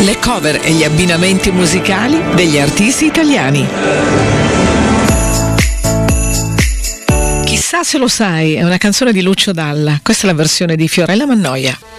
Le cover e gli abbinamenti musicali degli artisti italiani. Chissà se lo sai, è una canzone di Lucio Dalla. Questa è la versione di Fiorella Mannoia.